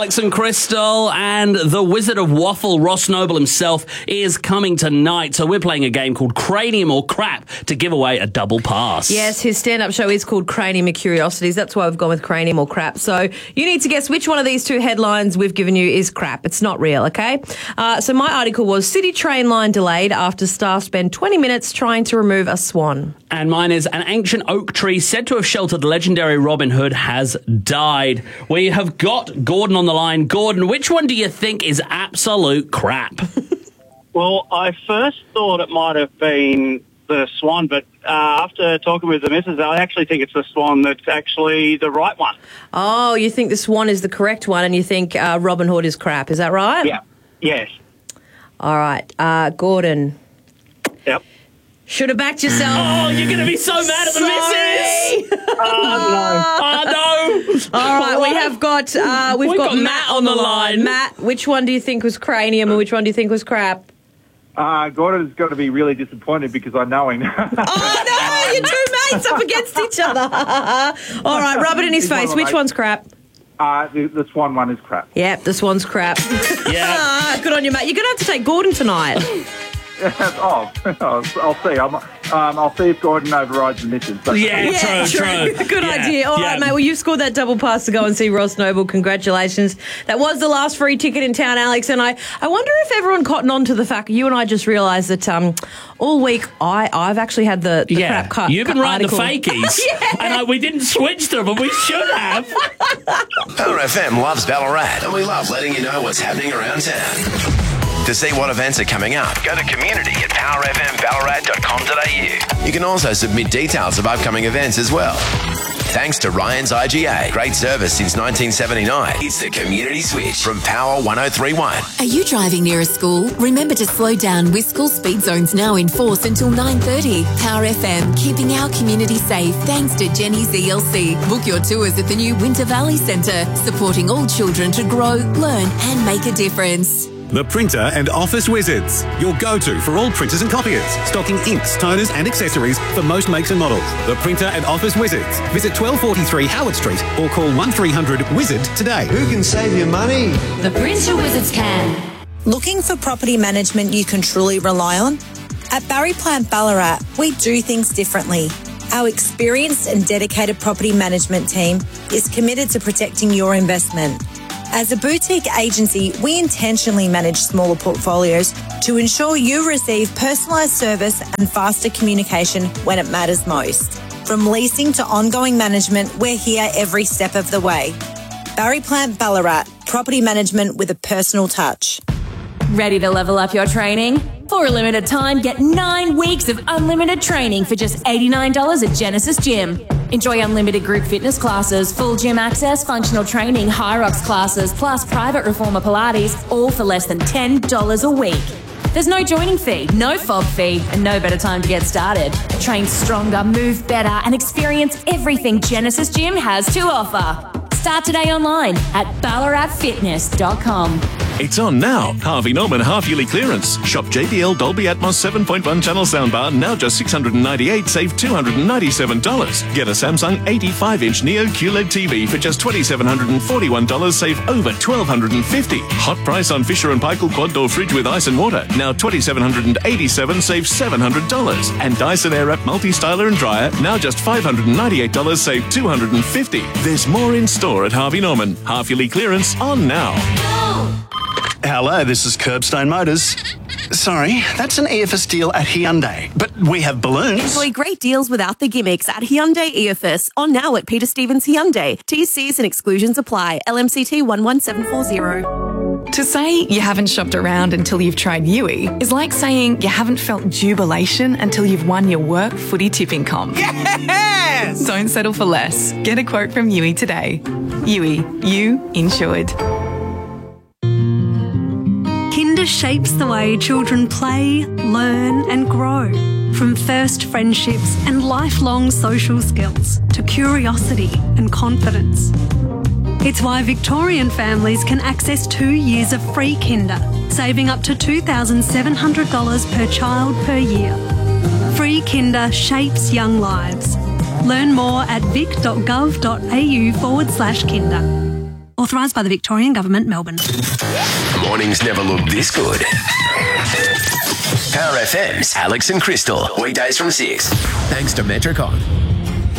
Alex and Crystal, and the Wizard of Waffle, Ross Noble himself, is coming tonight. So we're playing a game called Cranium or Crap to give away a double pass. Yes, his stand-up show is called Cranium or Curiosities. That's why we've gone with Cranium or Crap. So you need to guess which one of these two headlines we've given you is crap. It's not real, okay? So my article was City train line delayed after staff spend 20 minutes trying to remove a swan. And mine is an ancient oak tree said to have sheltered legendary Robin Hood has died. We have got Gordon on the line. Gordon, which one do you think is absolute crap? Well, I first thought it might have been the swan, but after talking with the missus, I actually think it's the swan that's actually the right one. Oh, you think the swan is the correct one and you think Robin Hood is crap. Is that right? Yeah. Yes. All right. Gordon. Yep. Should have backed yourself. Oh, you're going to be so mad at the missus. Oh, no. All right, we have got we've got Matt on the line. Matt, which one do you think was cranium and which one do you think was crap? Gordon's got to be really disappointed because I know him. Oh, no, you're two mates up against each other. All right, rub it in his face. Which one's crap? The swan one is crap. Yep, the swan's crap. Yeah. Good on you, Matt. You're going to have to take Gordon tonight. I'll see. I'll see if Gordon overrides the missus. Yeah, true. Good idea. All right, mate. Well, you've scored that double pass to go and see Ross Noble. Congratulations. That was the last free ticket in town, Alex. And I wonder if everyone cottoned on to the fact you and I just realised that all week I've actually had the crap cut. You've been writing the article. fakies. And we didn't switch to them, but we should have. Power FM loves Ballarat, and we love letting you know what's happening around town. To see what events are coming up, go to community at powerfmballarat.com.au. You can also submit details of upcoming events as well. Thanks to Ryan's IGA. Great service since 1979. It's the Community Switch from Power 1031. Are you driving near a school? Remember to slow down with school speed zones now in force until 9:30. Power FM, keeping our community safe thanks to Jenny's ELC. Book your tours at the new Winter Valley Centre, supporting all children to grow, learn and make a difference. The Printer and Office Wizards, your go-to for all printers and copiers, stocking inks, toners and accessories for most makes and models. The Printer and Office Wizards. Visit 1243 Howard Street or call 1300-WIZARD today. Who can save you money? The Printer Wizards can. Looking for property management you can truly rely on? At Barry Plant Ballarat, we do things differently. Our experienced and dedicated property management team is committed to protecting your investment. As a boutique agency, we intentionally manage smaller portfolios to ensure you receive personalised service and faster communication when it matters most. From leasing to ongoing management, we're here every step of the way. Barry Plant Ballarat, property management with a personal touch. Ready to level up your training? For a limited time, get 9 weeks of unlimited training for just $89 at Genesis Gym. Enjoy unlimited group fitness classes, full gym access, functional training, High Rocks classes, plus private reformer Pilates, all for less than $10 a week. There's no joining fee, no fob fee, and no better time to get started. Train stronger, move better, and experience everything Genesis Gym has to offer. Start today online at ballaratfitness.com. It's on now. Harvey Norman half-yearly clearance. Shop JBL Dolby Atmos 7.1 channel soundbar, now just $698, save $297. Get a Samsung 85-inch Neo QLED TV for just $2,741, save over $1,250. Hot price on Fisher & Paykel quad door fridge with ice and water, now $2,787, save $700. And Dyson Airwrap multi-styler and dryer, now just $598, save $250. There's more in store at Harvey Norman. Half-yearly clearance on now. Hello, this is Curbstone Motors. Sorry, that's an EFS deal at Hyundai, but we have balloons. Enjoy great deals without the gimmicks at Hyundai EFS. On now at Peter Stevens Hyundai. TCs and exclusions apply. LMCT 11740. To say you haven't shopped around until you've tried Yui is like saying you haven't felt jubilation until you've won your work footy tipping comp. Yes! Don't settle for less. Get a quote from Yui today. Yui, you insured. Kinder shapes the way children play, learn and grow. From first friendships and lifelong social skills to curiosity and confidence. It's why Victorian families can access 2 years of free Kinder, saving up to $2,700 per child per year. Free Kinder shapes young lives. Learn more at vic.gov.au/Kinder. Authorised by the Victorian Government, Melbourne. Mornings never look this good. Power FM's Alex and Crystal. Weekdays from 6. Thanks to Metricon.